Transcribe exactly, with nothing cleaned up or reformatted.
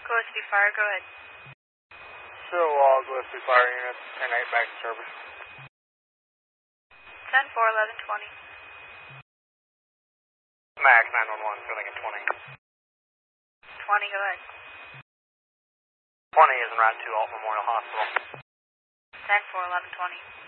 Gillespie Fire, go ahead. So, all Gillespie Fire units, ten eight back to service. ten four, eleven twenty. Max nine one one, filling at twenty. twenty, go ahead. twenty is en route to Alt Memorial Hospital. ten four, eleven twenty.